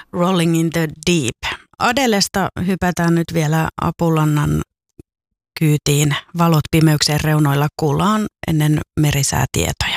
Rolling in the Deep. Adelesta hypätään nyt vielä Apulannan kyytiin. Valot pimeykseen reunoilla kuullaan ennen merisäätietoja.